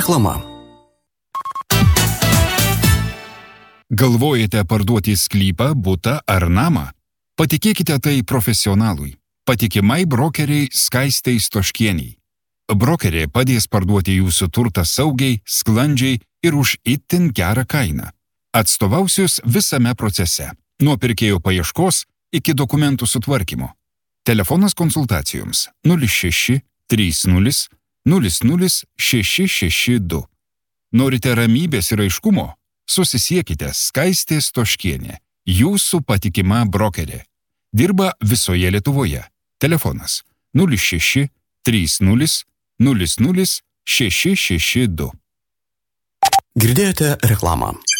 Reklama. Galvojate parduoti sklypą, butą ar namą? Patikėkite tai profesionalui. Patikimai brokeriai Skaistei Stoškieniai. Brokerė padės parduoti jūsų turtą saugiai, sklandžiai ir už itin gerą kainą. Atstovausius visame procese, nuo pirkėjo paieškos iki dokumentų sutvarkymo. Telefonas konsultacijoms 06 30 00 662. Norite ramybės ir aiškumo? Susisiekite Skaistė Stoškienė, jūsų patikima brokerė. Dirba visoje Lietuvoje. Telefonas 06 30 00 662. Girdėjote reklamą.